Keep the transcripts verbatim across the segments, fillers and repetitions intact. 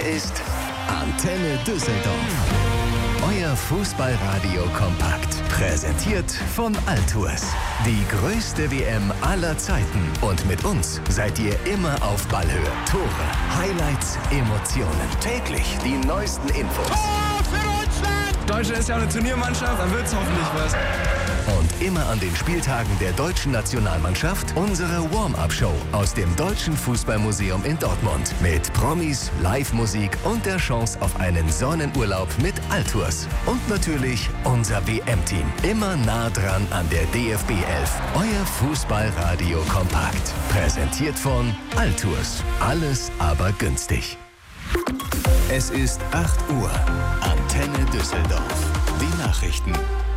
ist Antenne Düsseldorf. Euer Fußballradio kompakt. Präsentiert von Altours. Die größte W M aller Zeiten. Und mit uns seid ihr immer auf Ballhöhe. Tore, Highlights, Emotionen. Täglich die neuesten Infos. Tor für Deutschland! Deutschland ist ja eine Turniermannschaft, dann wird's hoffentlich was. Und immer an den Spieltagen der deutschen Nationalmannschaft unsere Warm-Up-Show aus dem Deutschen Fußballmuseum in Dortmund. Mit Promis, Live-Musik und der Chance auf einen Sonnenurlaub mit Altours. Und natürlich unser W M-Team. Immer nah dran an der D F B elf. Euer Fußballradio kompakt. Präsentiert von Altours. Alles aber günstig. Es ist acht Uhr. Antenne Düsseldorf. Die Nachrichten.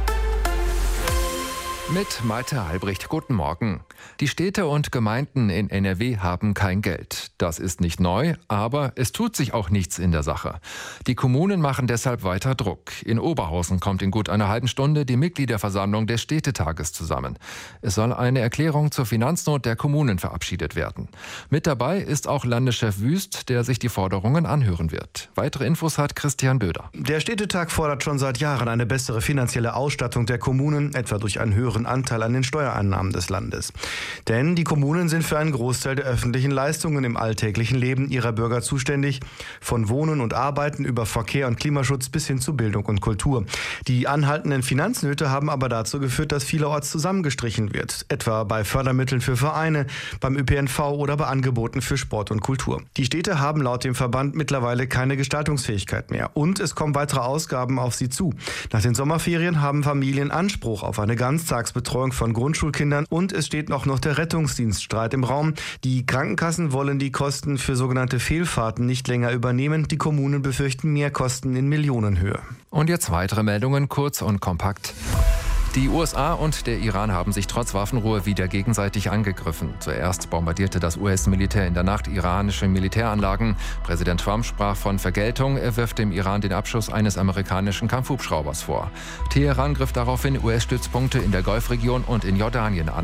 Mit Malte Albrecht, guten Morgen. Die Städte und Gemeinden in N R W haben kein Geld. Das ist nicht neu, aber es tut sich auch nichts in der Sache. Die Kommunen machen deshalb weiter Druck. In Oberhausen kommt in gut einer halben Stunde die Mitgliederversammlung des Städtetages zusammen. Es soll eine Erklärung zur Finanznot der Kommunen verabschiedet werden. Mit dabei ist auch Landeschef Wüst, der sich die Forderungen anhören wird. Weitere Infos hat Christian Böder. Der Städtetag fordert schon seit Jahren eine bessere finanzielle Ausstattung der Kommunen, etwa durch einen höheren Anteil an den Steuereinnahmen des Landes. Denn die Kommunen sind für einen Großteil der öffentlichen Leistungen im alltäglichen Leben ihrer Bürger zuständig, von Wohnen und Arbeiten über Verkehr und Klimaschutz bis hin zu Bildung und Kultur. Die anhaltenden Finanznöte haben aber dazu geführt, dass vielerorts zusammengestrichen wird, etwa bei Fördermitteln für Vereine, beim Ö P N V oder bei Angeboten für Sport und Kultur. Die Städte haben laut dem Verband mittlerweile keine Gestaltungsfähigkeit mehr und es kommen weitere Ausgaben auf sie zu. Nach den Sommerferien haben Familien Anspruch auf eine Ganztagsbetreuung von Grundschulkindern und es steht auch noch der Rettungsdienststreit im Raum. Die Krankenkassen wollen die Kosten für sogenannte Fehlfahrten nicht länger übernehmen. Die Kommunen befürchten Mehrkosten in Millionenhöhe. Und jetzt weitere Meldungen, kurz und kompakt. Die U S A und der Iran haben sich trotz Waffenruhe wieder gegenseitig angegriffen. Zuerst bombardierte das U S-Militär in der Nacht iranische Militäranlagen. Präsident Trump sprach von Vergeltung. Er wirft dem Iran den Abschuss eines amerikanischen Kampfhubschraubers vor. Teheran griff daraufhin U S-Stützpunkte in der Golfregion und in Jordanien an.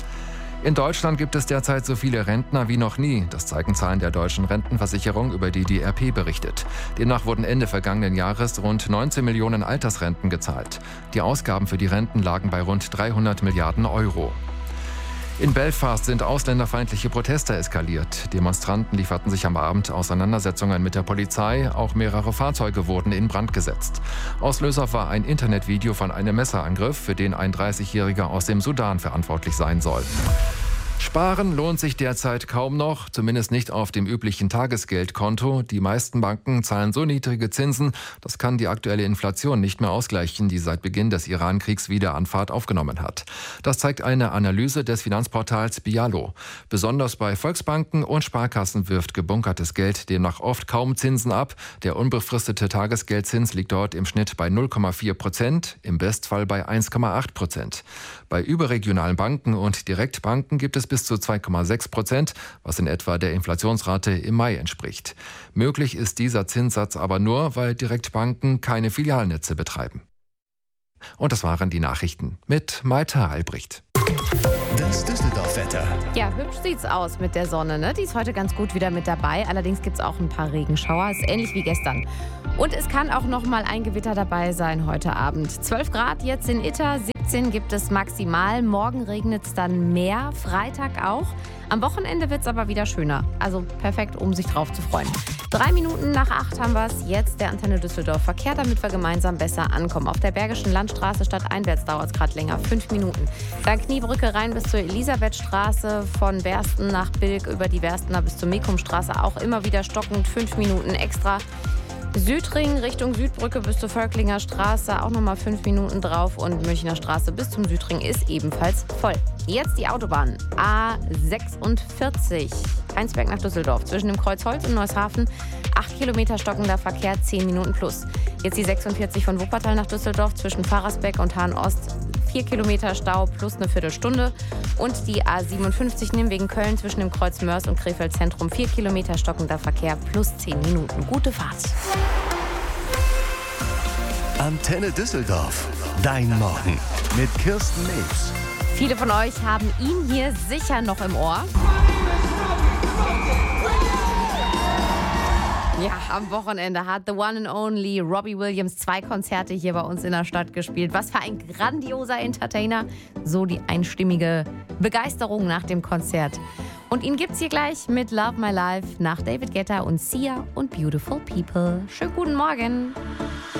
In Deutschland gibt es derzeit so viele Rentner wie noch nie. Das zeigen Zahlen der deutschen Rentenversicherung, über die die R P berichtet. Demnach wurden Ende vergangenen Jahres rund neunzehn Millionen Altersrenten gezahlt. Die Ausgaben für die Renten lagen bei rund dreihundert Milliarden Euro. In Belfast sind ausländerfeindliche Proteste eskaliert. Demonstranten lieferten sich am Abend Auseinandersetzungen mit der Polizei. Auch mehrere Fahrzeuge wurden in Brand gesetzt. Auslöser war ein Internetvideo von einem Messerangriff, für den ein dreißigjähriger aus dem Sudan verantwortlich sein soll. Sparen lohnt sich derzeit kaum noch, zumindest nicht auf dem üblichen Tagesgeldkonto. Die meisten Banken zahlen so niedrige Zinsen, das kann die aktuelle Inflation nicht mehr ausgleichen, die seit Beginn des Iran-Kriegs wieder an Fahrt aufgenommen hat. Das zeigt eine Analyse des Finanzportals Bialo. Besonders bei Volksbanken und Sparkassen wirft gebunkertes Geld demnach oft kaum Zinsen ab. Der unbefristete Tagesgeldzins liegt dort im Schnitt bei null Komma vier Prozent, im Bestfall bei eins Komma acht Prozent. Bei überregionalen Banken und Direktbanken gibt es bis zu zwei Komma sechs Prozent, was in etwa der Inflationsrate im Mai entspricht. Möglich ist dieser Zinssatz aber nur, weil Direktbanken keine Filialnetze betreiben. Und das waren die Nachrichten mit Malte Albrecht. Das Düsseldorf-Wetter. Ja, hübsch sieht's aus mit der Sonne, ne? Die ist heute ganz gut wieder mit dabei. Allerdings gibt's auch ein paar Regenschauer. Ist ähnlich wie gestern. Und es kann auch noch mal ein Gewitter dabei sein heute Abend. zwölf Grad jetzt in Itter, siebzehn gibt es maximal. Morgen regnet es dann mehr, Freitag auch. Am Wochenende wird es aber wieder schöner. Also perfekt, um sich drauf zu freuen. Drei Minuten nach acht haben wir es. Jetzt der Antenne Düsseldorf Verkehr, damit wir gemeinsam besser ankommen. Auf der Bergischen Landstraße stadteinwärts dauert es gerade länger, fünf Minuten. Dann Kniebrücke rein bis zur Elisabethstraße, von Bersten nach Bilk über die Berstener bis zur Mekumstraße. Auch immer wieder stockend, fünf Minuten extra. Südring Richtung Südbrücke bis zur Völklinger Straße, auch nochmal fünf Minuten drauf. Und Münchner Straße bis zum Südring ist ebenfalls voll. Jetzt die Autobahn A sechsundvierzig, Heinsberg nach Düsseldorf, zwischen dem Kreuz Holz und Neushafen. acht Kilometer stockender Verkehr, zehn Minuten plus. Jetzt die sechsundvierzig von Wuppertal nach Düsseldorf, zwischen Pfarrersbeck und Hahn-Ost. vier Kilometer Stau plus eine Viertelstunde. Und die A siebenundfünfzig Nimwegen Köln zwischen dem Kreuz Mörs und Krefeld Zentrum. vier Kilometer stockender Verkehr plus zehn Minuten. Gute Fahrt. Antenne Düsseldorf. Dein Morgen mit Kirsten Nebs. Viele von euch haben ihn hier sicher noch im Ohr. Ja, am Wochenende hat The One and Only Robbie Williams zwei Konzerte hier bei uns in der Stadt gespielt. Was für ein grandioser Entertainer. So die einstimmige Begeisterung nach dem Konzert. Und ihn gibt's hier gleich mit Love My Life nach David Guetta und Sia und Beautiful People. Schönen guten Morgen.